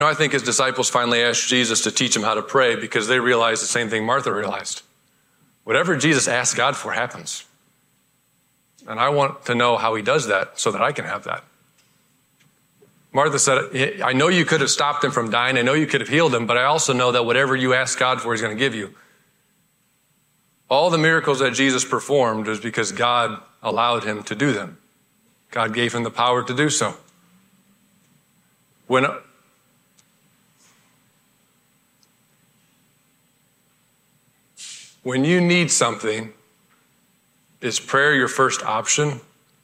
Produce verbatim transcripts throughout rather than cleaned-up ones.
Now, I think his disciples finally asked Jesus to teach them how to pray because they realized the same thing Martha realized. Whatever Jesus asks God for happens. And I want to know how he does that so that I can have that. Martha said, I know you could have stopped him from dying. I know you could have healed him, but I also know that whatever you ask God for, he's going to give you. All the miracles that Jesus performed was because God allowed him to do them. God gave him the power to do so. When When you need something, is prayer your first option?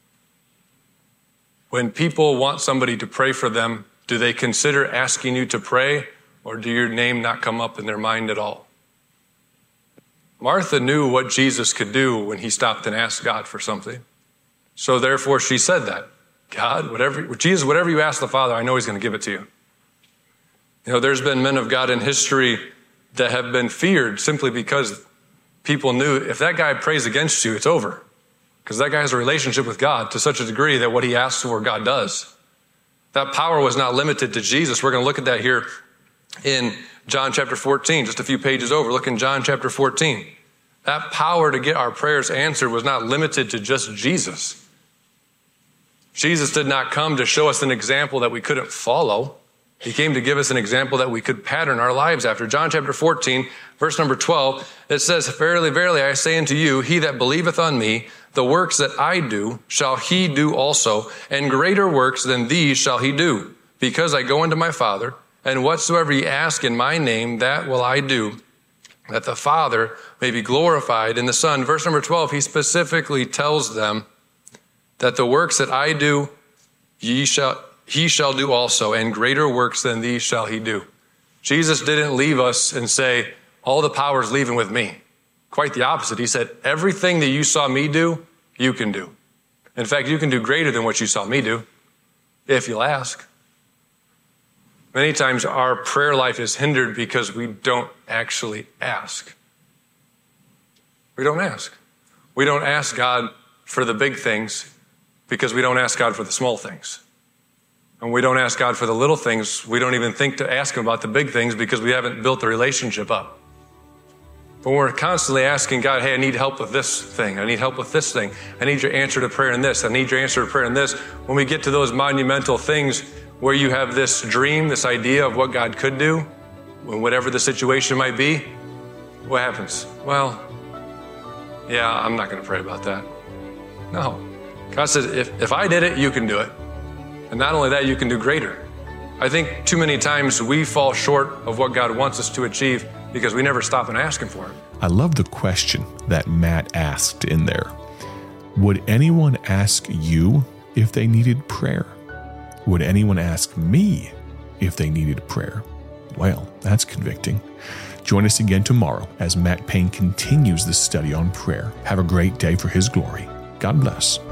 When people want somebody to pray for them, do they consider asking you to pray, or do your name not come up in their mind at all? Martha knew what Jesus could do when he stopped and asked God for something. So therefore she said that. God, whatever, Jesus, whatever you ask the Father, I know he's going to give it to you. You know, there's been men of God in history that have been feared simply because people knew if that guy prays against you, it's over. Because that guy has a relationship with God to such a degree that what he asks for, God does. That power was not limited to Jesus. We're going to look at that here in John chapter fourteen, just a few pages over. Look in John chapter fourteen. That power to get our prayers answered was not limited to just Jesus. Jesus did not come to show us an example that we couldn't follow. He came to give us an example that we could pattern our lives after. John chapter fourteen, verse number twelve, it says, Verily, verily, I say unto you, he that believeth on me, the works that I do shall he do also, and greater works than these shall he do, because I go unto my Father, and whatsoever ye ask in my name, that will I do, that the Father may be glorified in the Son. Verse number twelve, he specifically tells them that the works that I do, ye shall he shall do also, and greater works than these shall he do. Jesus didn't leave us and say, all the power is leaving with me. Quite the opposite. He said, everything that you saw me do, you can do. In fact, you can do greater than what you saw me do, if you'll ask. Many times our prayer life is hindered because we don't actually ask. We don't ask. We don't ask God for the big things because we don't ask God for the small things. And we don't ask God for the little things. We don't even think to ask him about the big things because we haven't built the relationship up. But we're constantly asking God, hey, I need help with this thing. I need help with this thing. I need your answer to prayer in this. I need your answer to prayer in this. When we get to those monumental things where you have this dream, this idea of what God could do, whatever the situation might be, what happens? Well, yeah, I'm not going to pray about that. No. God says, if, if I did it, you can do it. And not only that, you can do greater. I think too many times we fall short of what God wants us to achieve because we never stop and ask him for it. I love the question that Matt asked in there. Would anyone ask you if they needed prayer? Would anyone ask me if they needed prayer? Well, that's convicting. Join us again tomorrow as Matt Payne continues the study on prayer. Have a great day for his glory. God bless.